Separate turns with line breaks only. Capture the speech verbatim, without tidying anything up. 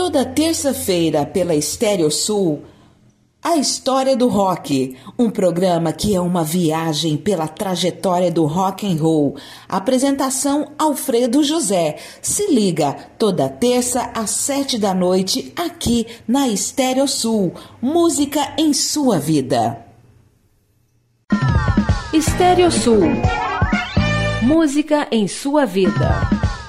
Toda terça-feira pela Estéreo Sul, A História do Rock, um programa que é uma viagem pela trajetória do rock and roll. Apresentação Alfredo José. Se liga, toda terça às sete da noite, aqui na Estéreo Sul. Música em sua vida.
Estéreo Sul. Música em sua vida.